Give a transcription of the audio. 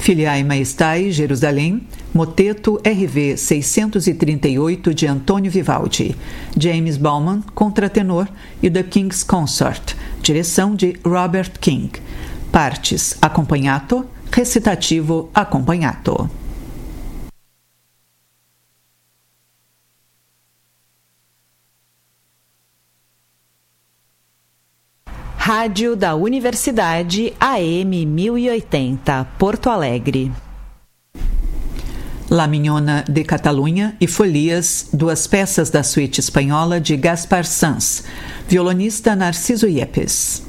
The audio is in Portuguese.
Filiae Maestae, Jerusalém, Moteto RV 638 de Antônio Vivaldi, James Bauman, contratenor, e The King's Consort, direção de Robert King. Partes: acompanhato, recitativo acompanhato. Rádio da Universidade AM 1080, Porto Alegre. La Mignona de Catalunha e Folias, duas peças da suíte espanhola de Gaspar Sanz, violonista Narciso Yepes.